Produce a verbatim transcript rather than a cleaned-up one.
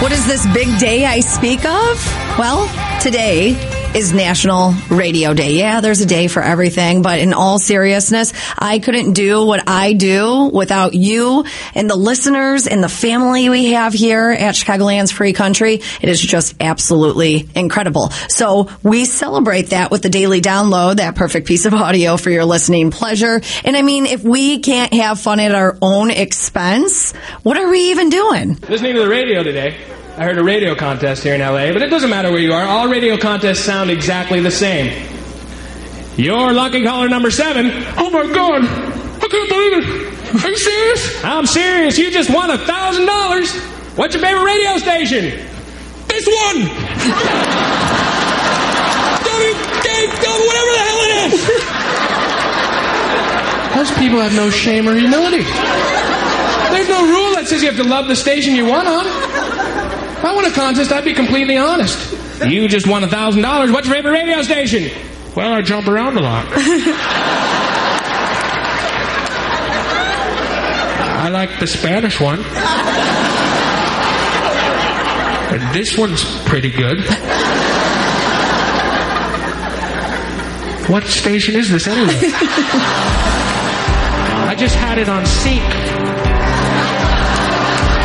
What is this big day I speak of? Well, today is National Radio Day. Yeah, there's a day for everything, but in all seriousness, I couldn't do what I do without you and the listeners and the family we have here at Chicagoland's Free Country. It is just absolutely incredible. So we celebrate that with the daily download, that perfect piece of audio for your listening pleasure. And I mean, if we can't have fun at our own expense, what are we even doing? Listening to the radio today, I heard a radio contest here in L A, but it doesn't matter where you are. All radio contests sound exactly the same. Your lucky caller number seven. Oh my God! I can't believe it! Are you serious? I'm serious. You just won a thousand dollars. What's your favorite radio station? This one. W K W, whatever the hell it is. Those people have no shame or humility. There's no rule that says you have to love the station you won on. If I won a contest, I'd be completely honest. You just won a thousand dollars. What's your favorite radio station? Well, I jump around a lot. I like the Spanish one. And this one's pretty good. What station is this anyway? I just had it on sync.